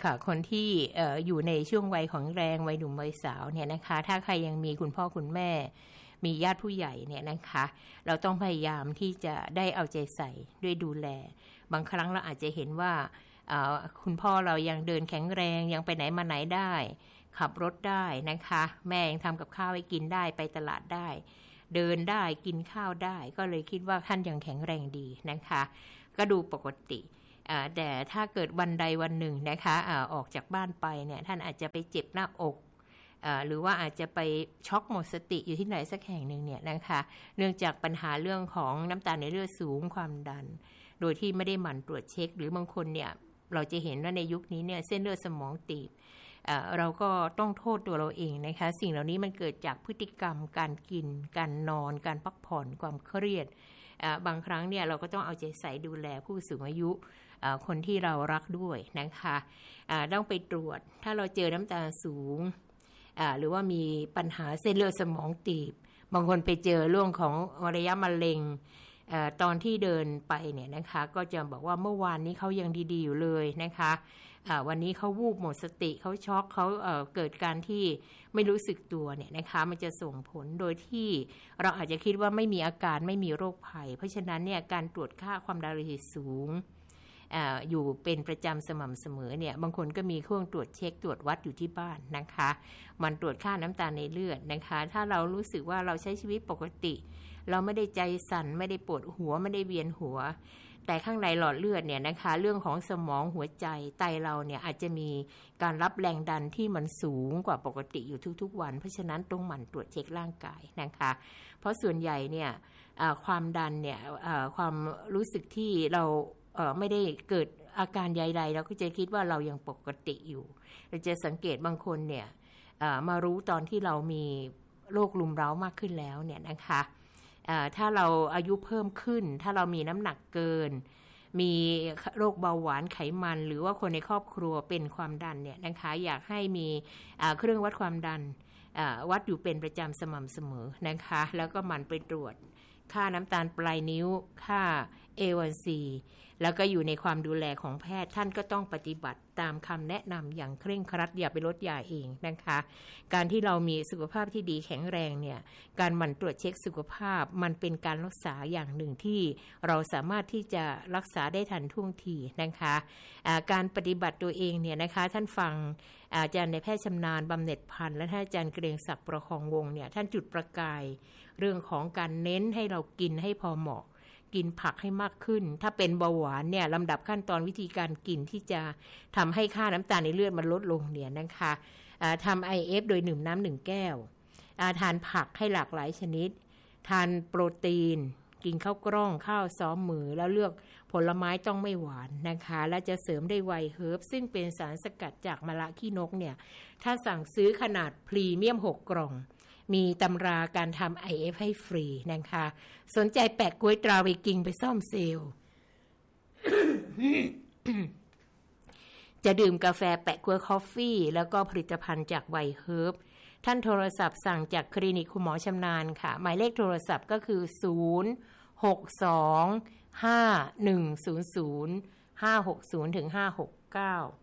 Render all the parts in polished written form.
ค่ะคนที่อยู่ในช่วงวัยของแรงวัยหนุ่มวัยสาวเนี่ยนะคะถ้าใครยังมีคุณพ่อคุณแม่มีญาติผู้ใหญ่เนี่ยนะคะเราต้องพยายามที่จะได้เอาใจใส่ด้วยดูแลบางครั้งเราอาจจะเห็นว่าคุณพ่อเรายังเดินแข็งแรงยังไปไหนมาไหนได้ขับรถได้นะคะแม่ยังทำกับข้าวให้กินได้ไปตลาดได้เดินได้กินข้าวได้ก็เลยคิดว่าท่านยังแข็งแรงดีนะคะก็ดูปกติแต่ถ้าเกิดวันใดวันหนึ่งนะคะออกจากบ้านไปเนี่ยท่านอาจจะไปเจ็บหน้าอกหรือว่าอาจจะไปช็อกหมดสติอยู่ที่ไหนสักแห่งหนึ่งเนี่ยนะคะเนื่องจากปัญหาเรื่องของน้ำตาลในเลือดสูงความดันโดยที่ไม่ได้หมั่นตรวจเช็คหรือบางคนเนี่ยเราจะเห็นว่าในยุคนี้เนี่ยเส้นเลือดสมองตีบเราก็ต้องโทษตัวเราเองนะคะสิ่งเหล่านี้มันเกิดจากพฤติกรรมการกินการนอนการพักผ่อนความเครียดบางครั้งเนี่ยเราก็ต้องเอาใจใส่ดูแลผู้สูงอายุคนที่เรารักด้วยนะคะต้องไปตรวจถ้าเราเจอน้ำตาลสูงหรือว่ามีปัญหาเส้นเลือดสมองตีบบางคนไปเจอเรื่องของระยะมะเร็งตอนที่เดินไปเนี่ยนะคะก็จะบอกว่าเมื่อวานนี้เขายังดีๆอยู่เลยนะคะวันนี้เขาวูบหมดสติเขาช็อกเขาเกิดการที่ไม่รู้สึกตัวเนี่ยนะคะมันจะส่งผลโดยที่เราอาจจะคิดว่าไม่มีอาการไม่มีโรคภัยเพราะฉะนั้นเนี่ยการตรวจค่าความดันโลหิตสูงอยู่เป็นประจำสม่ำเสมอเนี่ยบางคนก็มีเครื่องตรวจเช็คตรวจวัดอยู่ที่บ้านนะคะมันตรวจค่าน้ำตาลในเลือดนะคะถ้าเรารู้สึกว่าเราใช้ชีวิตปกติเราไม่ได้ใจสั่นไม่ได้ปวดหัวไม่ได้เวียนหัวแต่ข้างในหลอดเลือดเนี่ยนะคะเรื่องของสมองหัวใจไตเราเนี่ยอาจจะมีการรับแรงดันที่มันสูงกว่าปกติอยู่ทุกๆวันเพราะฉะนั้นต้องหมั่นตรวจเช็คร่างกายนะคะเพราะส่วนใหญ่เนี่ยความดันเนี่ยความรู้สึกที่เราไม่ได้เกิดอาการใดๆเราก็จะคิดว่าเรายังปกติอยู่เราจะสังเกตบางคนเนี่ยมารู้ตอนที่เรามีโรครุมเร้ามากขึ้นแล้วเนี่ยนะคะถ้าเราอายุเพิ่มขึ้นถ้าเรามีน้ำหนักเกินมีโรคเบาหวานไขมันหรือว่าคนในครอบครัวเป็นความดันเนี่ยนะคะอยากให้มีเครื่องวัดความดันวัดอยู่เป็นประจำสม่ำเสมอนะคะแล้วก็หมั่นไปตรวจค่าน้ำตาลปลายนิ้วค่า A1C แล้วก็อยู่ในความดูแลของแพทย์ท่านก็ต้องปฏิบัติตามคำแนะนำอย่างเคร่งครัดอย่าไปลดยาเองนะคะการที่เรามีสุขภาพที่ดีแข็งแรงเนี่ยการหมั่นตรวจเช็คสุขภาพมันเป็นการรักษาอย่างหนึ่งที่เราสามารถที่จะรักษาได้ทันท่วงทีนะคะการปฏิบัติตัวเองเนี่ยนะคะท่านฟังอาจารย์ในแพทย์ชำนาญบำเหน็จพันธ์และท่านอาจารย์เกรียงศักดิ์ประคองวงศ์เนี่ยท่านจุดประกายเรื่องของการเน้นให้เรากินให้พอเหมาะกินผักให้มากขึ้นถ้าเป็นเบาหวานเนี่ยลำดับขั้นตอนวิธีการกินที่จะทำให้ค่าน้ำตาลในเลือดมันลดลงเนี่ยนะคะทำ IF โดยดื่มน้ำ1 แก้วทานผักให้หลากหลายชนิดทานโปรตีนกินข้าวกล้องข้าวซ้อมมือแล้วเลือกผลไม้ต้องไม่หวานนะคะและจะเสริมด้วยไวน์เฮิร์บซึ่งเป็นสารสกัดจากมะระขี้นกเนี่ยถ้าสั่งซื้อขนาดพรีเมียม6 กล่องมีตำราการทำ IF ให้ฟรีนะคะสนใจแปะก๊วยตราไวกิ้งไปซ่อมเซลล์ จะดื่มกาแฟแปะก๊วยคอฟฟี่แล้วก็ผลิตภัณฑ์จากไวน์เฮิร์บท่านโทรศัพท์สั่งจากคลินิกคุณหมอชำนาญค่ะหมายเลขโทรศัพท์ก็คือ062-5100-560-569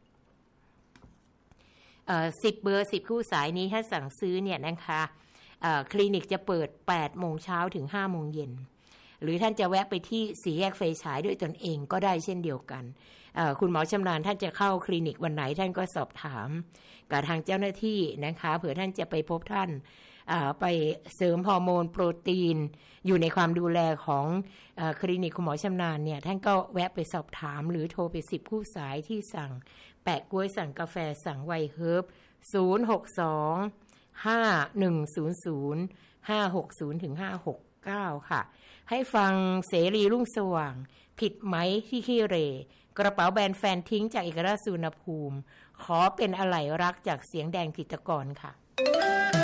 10 เบอร์ 10 คู่สายนี้ถ้าสั่งซื้อเนี่ยนะคะคลินิกจะเปิด 8 โมงเช้าถึง 5 โมงเย็นหรือท่านจะแวะไปที่สี่แยกไฟฉายด้วยตนเองก็ได้เช่นเดียวกันคุณหมอชำนาญท่านจะเข้าคลินิกวันไหนท่านก็สอบถามกับทางเจ้าหน้าที่นะคะเผื่อท่านจะไปพบท่านไปเสริมฮอร์โมนโปรตีนอยู่ในความดูแลของคลินิกคุณหมอชำนาญเนี่ยท่านก็แวะไปสอบถามหรือโทรไป10 คู่สายที่สั่งแปะกล้วยสั่งกาแฟสั่งไวน์เฮิร์บ062-510-560-569 ค่ะให้ฟังเสรีรุ่งสว่างผิดไหมที่ขี้เหร่กระเป๋าแบรนด์แฟนทิ้งจากเอกราชสุวรรณภูมิขอเป็นอะไหล่รักจากเสียงแดงกิตตกรค่ะ